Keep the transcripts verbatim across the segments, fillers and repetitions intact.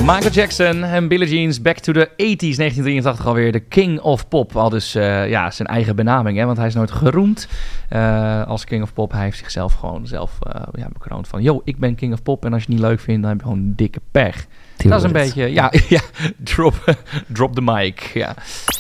Michael Jackson en Billie Jean's Back to the eighties, negentien drieëntachtig alweer. De King of Pop. Al dus uh, ja, zijn eigen benaming, hè, want hij is nooit geroemd uh, als King of Pop. Hij heeft zichzelf gewoon zelf uh, ja, bekroond van... yo, ik ben King of Pop en als je het niet leuk vindt, dan heb je gewoon een dikke pech. Die dat is een het. beetje... Ja, ja drop, drop the mic. Ja.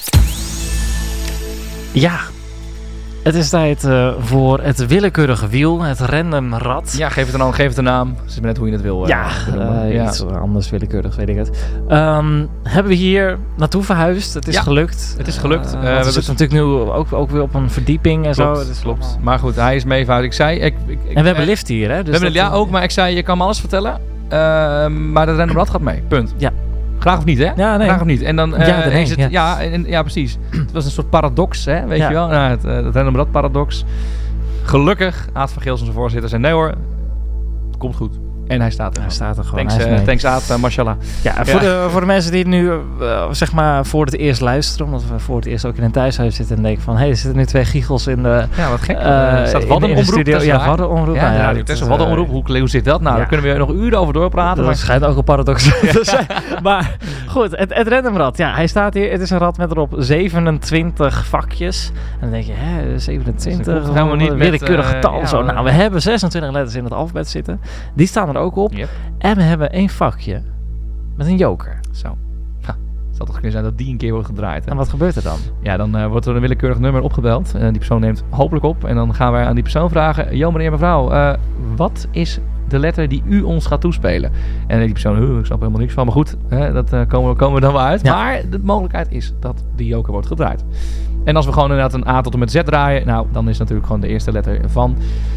Ja. Het is tijd uh, voor het willekeurige wiel, het random rad. Ja, geef het een naam, geef het een naam. Het is net hoe je het wil. Uh, ja, uh, ja, iets anders willekeurig, weet ik het. Um, hebben we hier naartoe verhuisd. Het is ja, gelukt. Het is gelukt. Uh, uh, we zitten natuurlijk nu ook, ook weer op een verdieping en klopt, zo. Het is klopt. Maar goed, hij is mee fout. Ik zei... Ik, ik, ik, en we hebben lift hier, hè? Dus we hebben, ja, ook, maar ik zei, je kan me alles vertellen. Uh, maar dat random rad gaat mee. Punt. Ja. Graag of niet, hè? Ja, nee. Graag of niet. En dan uh, ja, nee, is het... Ja, ja, en, ja, precies. Het was een soort paradox, hè? Weet ja. je wel? Nou, het, uh, het random rad paradox. Gelukkig, Aad van Geels, onze voorzitter, zei nee hoor, het komt goed. En hij staat er. Hij staat er gewoon. Thanks, uh, thanks Aad, uh, mashallah. Ja, ja. Voor, de, voor de mensen die nu uh, zeg maar voor het eerst luisteren, omdat we voor het eerst ook in een thuishuis zitten en denken van, hé, hey, er zitten nu twee giechels in de... Ja, wat gek. Uh, er staat Waddenomroep. Ja, Waddenomroep. Ja, nou, ja, ja, Tessel Waddenomroep. Hoe, hoe zit dat? Nou, ja. Daar kunnen we nog uren over doorpraten. Dat maar... schijnt ook een paradox te zijn. Maar goed, het, het randomrad. Ja, hij staat hier. Het is een rad met erop zevenentwintig vakjes. En dan denk je, hè, zevenentwintig? Dat helemaal niet willekeurig uh, getal. ja, zo. Nou, we hebben zesentwintig letters in het alfabet zitten. Die staan er ook op. Yep. En we hebben één vakje met een joker. Zo. Ha, het zal toch kunnen zijn dat die een keer wordt gedraaid. Hè? En wat gebeurt er dan? Ja, dan uh, wordt er een willekeurig nummer opgebeld. Uh, die persoon neemt hopelijk op. En dan gaan wij aan die persoon vragen... Yo, meneer, mevrouw, uh, wat is de letter die u ons gaat toespelen? En die persoon, uh, ik snap helemaal niks van. Maar goed, hè, dat uh, komen, komen we dan wel uit. Ja. Maar de mogelijkheid is dat die joker wordt gedraaid. En als we gewoon inderdaad een A tot en met Z draaien... Nou, dan is natuurlijk gewoon de eerste letter van...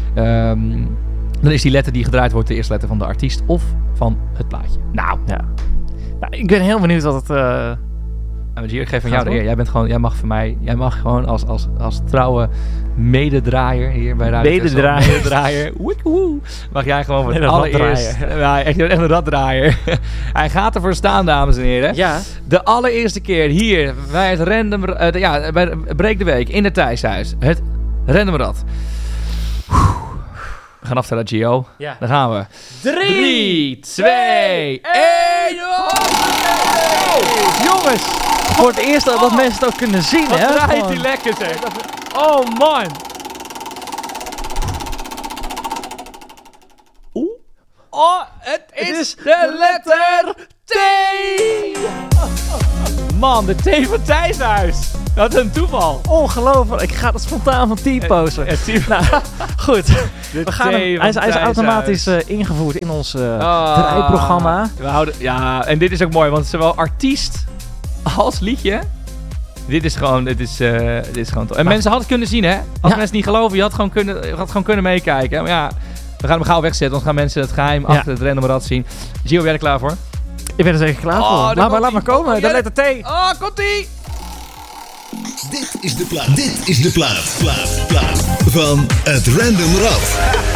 Um, dan is die letter die gedraaid wordt de eerste letter van de artiest of van het plaatje. Nou, ja. Nou, ik ben heel benieuwd wat het... Uh... Nou, Gier, ik geef van jou de eer. Jij bent gewoon, jij mag voor mij, jij mag gewoon als, als, als trouwe mededraaier hier bij Radio Mededraaier. Mededraaier. Woekoe. Mag jij gewoon voor het allereerst... Ja, echt, echt een raddraaier. Hij gaat ervoor staan, dames en heren. Ja. De allereerste keer hier bij het random... Uh, de, ja, bij Breek de Week in het thuishuis. Het random rad. We gaan aftellen, Gio. Ja. Daar gaan we. Drie, twee, één. Jongens, voor het eerst dat oh. mensen het ook kunnen zien, wat hè? draait Gewoon. die lekker, zeg. Oh, man. Oeh. Oh, het is, het is de letter T. Man, de T van Thijshuis. Wat een toeval. Ongelooflijk. Ik ga het spontaan van T-posten. Uh, nou, goed. We gaan hem, hij, is, hij is automatisch uh, ingevoerd in ons uh, oh, draaiprogramma. We houden, ja, en dit is ook mooi, want zowel artiest als liedje. Dit is gewoon, dit is, uh, dit is gewoon tof. En maar, mensen hadden het kunnen zien, hè? Als ja. mensen niet geloven, je had gewoon kunnen, je had gewoon kunnen meekijken. Maar ja, we gaan hem gauw wegzetten, want gaan mensen het geheim ja. achter het random rad zien. Gio, ben je er klaar voor? Ik ben er zeker klaar oh, voor. Laat maar, laat maar komen. Oh, de letter T. Oh, komt-ie! Dit is de plaat. Dit is de plaat. Plaat. Plaat. Van het random rad.